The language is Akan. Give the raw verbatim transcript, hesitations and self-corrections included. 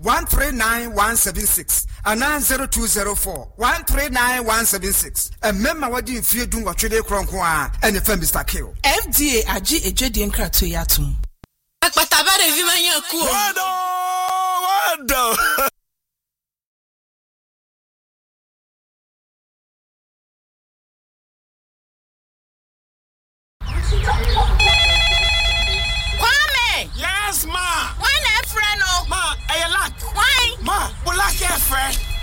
one three nine one seven six and nine zero two zero four one three nine one seven six. And member what you feel doing what trade cronkwa and the firm Mister Kill. F D A aji ejedi nkrato yatum. Akpatabare vimanya ku. Wado wado. Kwame. Yes, ma. Why na friend no? Ma, I lack. Why? Ma, we lack a friend.